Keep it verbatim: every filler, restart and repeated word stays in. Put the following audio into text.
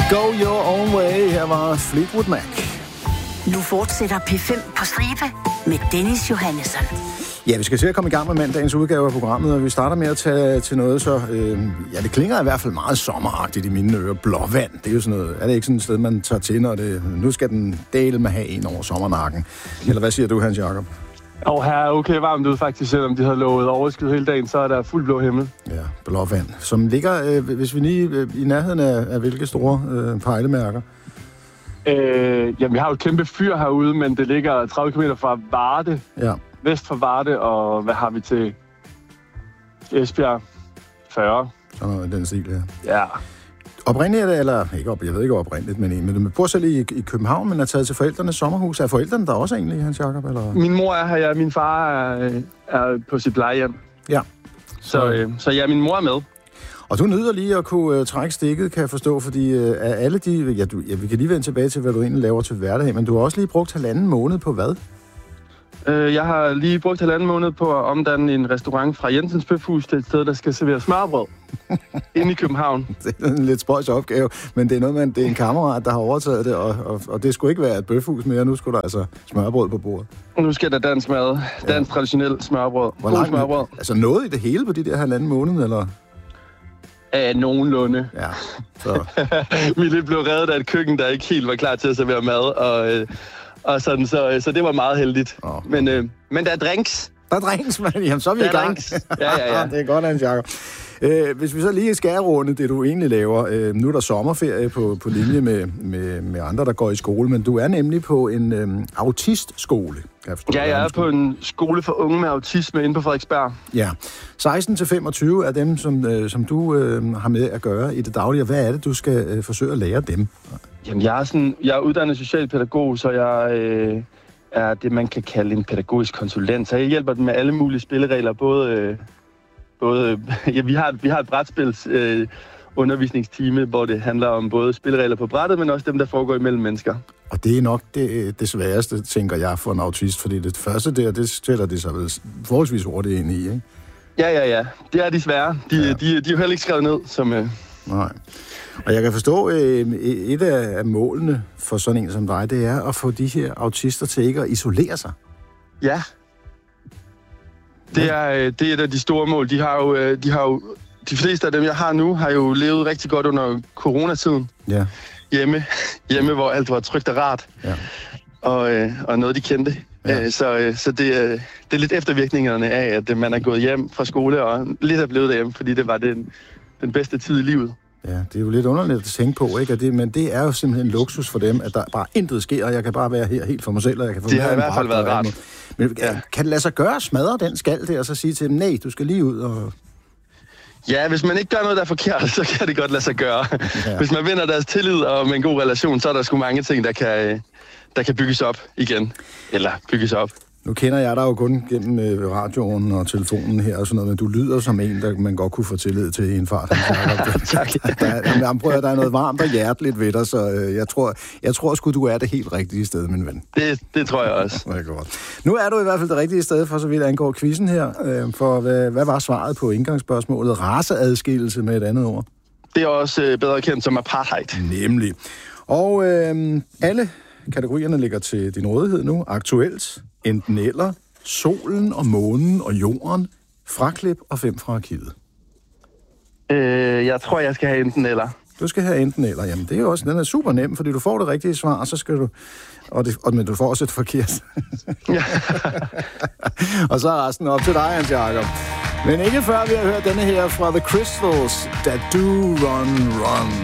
Go Your Own Way. Her var Fleetwood Mac. Nu fortsætter P fem på stribe med Dennis Johannesson. Ja, vi skal til at komme i gang med mandagens udgave af programmet, og vi starter med at tage til noget så... Øh, ja, det klinger i hvert fald meget sommeragtigt i mine ører. Blåvand, det er jo sådan noget... Er det ikke sådan et sted, man tager til, når det... Nu skal den dele med have en over sommernakken. Eller hvad siger du, Hans Jakob? Og her er okay varmt ud faktisk, selvom de havde lovet overskyet hele dagen, så er der fuld blå himmel. Ja, Blåvand, som ligger, øh, hvis vi lige øh, i nærheden af, af hvilke store øh, pejlemærker? Øh, jamen, vi har jo et kæmpe fyr herude, men det ligger tredive kilometer fra Varde, ja. Vest for Varde, og hvad har vi til Esbjerg? fyrre. Sådan noget den stil her. Ja. Oprindeligt er det, eller ikke op, jeg ved ikke oprindeligt, men, men du bor selv i, i København, men er taget til forældrenes sommerhus. Er forældrene der også egentlig, Hans Jakob? Eller? Min mor er her, ja. Min far er, er på sit plejehjem. Ja. Så, øh, så ja, min mor er med. Og du nyder lige at kunne uh, trække stikket, kan jeg forstå, fordi uh, af alle de... Ja, du, ja, vi kan lige vende tilbage til, hvad du egentlig laver til hverdag, men du har også lige brugt halvanden måned på hvad? Øh, jeg har lige brugt halvanden måned på at omdanne en restaurant fra Jensens Bøfhus til et sted, der skal servere smørbrød inde i København. Det er en lidt spøjs opgave, men det er noget, man, det er en kammerat, der har overtaget det, og, og, og det skulle ikke være et bøfhus mere. Nu skulle der altså smørbrød på bordet. Nu skal der dansk mad. Dansk ja. Traditionel smørbrød. Hvor langt? Smørbrød. Altså noget i det hele på de der halvanden måned, eller? Af nogenlunde. Ja, så... Vi lidt blev reddet af et køkken, der ikke helt var klar til at servere mad, og... Øh, Og sådan, så, så det var meget heldigt. Oh. Men, øh, men der er drinks. Der er drinks, man. Jamen, så er vi der i gang. Drinks. Ja, ja, ja. Det er godt, Hans Jakob. Øh, hvis vi så lige skal runde det, du egentlig laver. Øh, nu er der sommerferie på, på linje med, med, med andre, der går i skole, men du er nemlig på en øh, autistskole. Kan jeg forstå, ja, jeg er på en skole for unge med autisme inde på Frederiksberg. Ja. seksten til femogtyve er dem, som, øh, som du øh, har med at gøre i det daglige. Hvad er det, du skal øh, forsøge at lære dem? Jamen, jeg er, sådan, jeg er uddannet socialpædagog, så jeg øh, er det, man kan kalde en pædagogisk konsulent. Så jeg hjælper dem med alle mulige spilleregler. Både, øh, både ja, vi, har, vi har et brætspils øh, undervisningstime, hvor det handler om både spilleregler på brættet, men også dem, der foregår imellem mennesker. Og det er nok det, det sværeste, tænker jeg, for en autist, fordi det første der, det stiller de sig vel forholdsvis hurtigt ind i, ikke? Ja, ja, ja. Det er de svære. De, ja. de, de, de er jo heller ikke skrevet ned, som... Øh... Nej. Og jeg kan forstå, at et af målene for sådan en som dig, det er at få de her autister til ikke at isolere sig. Ja. Det er, det er et af de store mål. De har jo, de har jo, de fleste af dem, jeg har nu, har jo levet rigtig godt under coronatiden. Ja. Hjemme, hjemme hvor alt var trygt og rart. Ja. Og, og noget, de kendte. Ja. Så, så det, det er lidt eftervirkningerne af, at man er gået hjem fra skole og lidt er blevet derhjemme, fordi det var den, den bedste tid i livet. Ja, det er jo lidt underligt at tænke på, ikke? Det, men det er jo simpelthen en luksus for dem, at der bare intet sker, og jeg kan bare være her helt for mig selv, og jeg kan få det har i hvert fald været rart. Men ja. Kan det lade sig gøre at smadre den skal der, og så sige til dem, nej, du skal lige ud og... Ja, hvis man ikke gør noget, der er forkert, så kan det godt lade sig gøre. Ja. Hvis man vinder deres tillid og med en god relation, så er der sgu mange ting, der kan, der kan bygges op igen. Eller bygges op. Nu kender jeg dig jo kun gennem øh, radioen og telefonen her og sådan noget, men du lyder som en, der man godt kunne få tillid til i en fart. Tak. Der, jeg prøver, der er noget varmt og hjerteligt ved dig, så øh, jeg tror, jeg tror sgu, du er det helt rigtige sted, min ven. Det, det tror jeg også. Det er godt. Nu er du i hvert fald det rigtige sted, for så vidt angår quizzen her. Øh, for hvad, hvad var svaret på indgangsspørgsmålet? Raceadskillelse med et andet ord. Det er også øh, bedre kendt som apartheid. Nemlig. Og øh, alle kategorierne ligger til din rådighed nu. Aktuelt, enten eller, solen og månen og jorden, fraklip og fem fra arkivet. Øh, jeg tror, jeg skal have enten eller. Du skal have enten eller. Jamen, det er jo også, den er super nem, fordi du får det rigtige svar, og så skal du... Og, det, og men du får også et forkert. Ja. Og så er resten op til dig, Hans Jakob. Men ikke før vi har hørt denne her fra The Crystals, That Do Run Run.